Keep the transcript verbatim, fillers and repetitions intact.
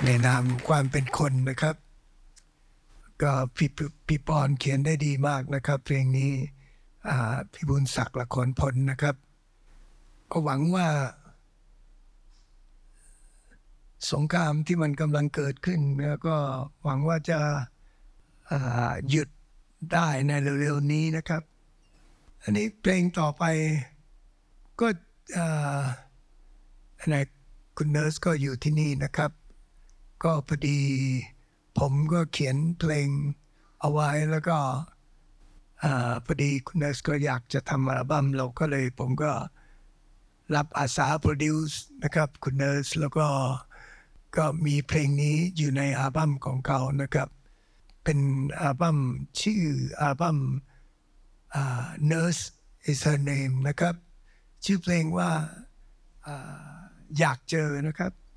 ในนามความเป็นคนนะครับก็พี่พี่ปอนเขียนได้ดีมากนะครับเพลงนี้พี่บุญศักดิ์ละครพลนะครับก็หวังว่าสงครามที่มันกำลังเกิดขึ้นแล้วก็หวังว่าจะหยุดได้ในเร็วๆนี้นะครับอันนี้เพลงต่อไปก็ในคุณเนิร์สก็อยู่ที่นี่นะครับก็พอดีผมก็เขียนเพลงเอาไว้แล้วก็พอดีคุณเนิร์สก็อยากจะทำอัลบั้มเราก็เลยผมก็รับอาสาโปรดิวซ์นะครับคุณเนิร์สแล้วก็ก็มีเพลงนี้อยู่ในอัลบั้มของเขานะครับเป็นอัลบั้มชื่ออัลบั้ม Nurse is her name นะครับชื่อเพลงว่าอยากเจอนะครับ